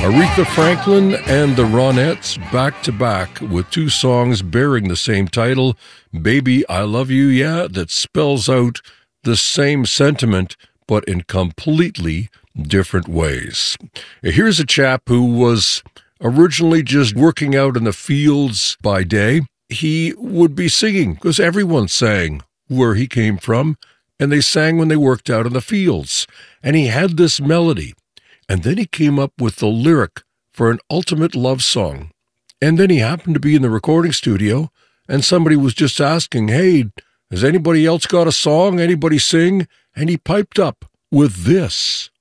Aretha Franklin and the Ronettes back to back with two songs bearing the same title, Baby I Love You, Yeah, that spells out the same sentiment but in completely different ways. Here's a chap who was originally just working out in the fields by day. He would be singing because everyone sang where he came from, and they sang when they worked out in the fields. And he had this melody. And then he came up with the lyric for an ultimate love song. And then he happened to be in the recording studio, and somebody was just asking, hey, has anybody else got a song? Anybody sing? And he piped up with this.